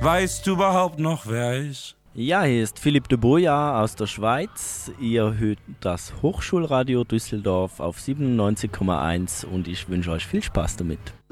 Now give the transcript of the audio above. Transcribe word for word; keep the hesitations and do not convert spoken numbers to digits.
Weißt du überhaupt noch, wer er ist? Ja, hier ist Philipp de Boja aus der Schweiz. Ihr hört das Hochschulradio Düsseldorf auf siebenundneunzig Komma eins und ich wünsche euch viel Spaß damit.